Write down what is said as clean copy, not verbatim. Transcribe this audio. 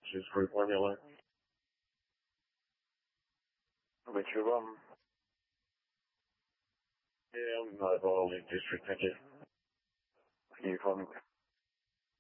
Choose group formula. Which one? Yeah, I'm not all in district, thank you. Are you from